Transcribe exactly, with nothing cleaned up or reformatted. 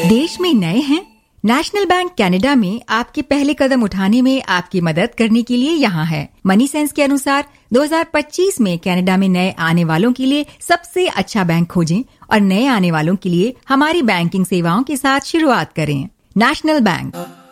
देश में नए हैं? नेशनल बैंक कनाडा में आपके पहले कदम उठाने में आपकी मदद करने के लिए यहाँ है। मनी सेंस के अनुसार दो हज़ार पच्चीस में कनाडा में नए आने वालों के लिए सबसे अच्छा बैंक खोजें और नए आने वालों के लिए हमारी बैंकिंग सेवाओं के साथ शुरुआत करें। National bank.